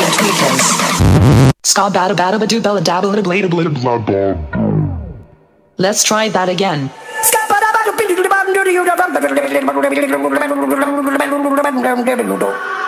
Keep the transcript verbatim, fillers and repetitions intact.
big tweakers. Ska bada bada ba doo bella dabba da blada blada blah blah. Let's try that again. Ska